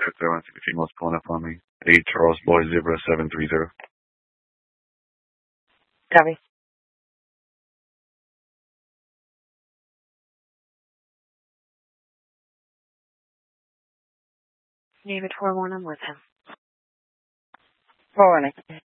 I want to see if female's pulling up on me. 8 Charles Boy Zebra 730. Copy. David 4-1, I'm with him. 4-1.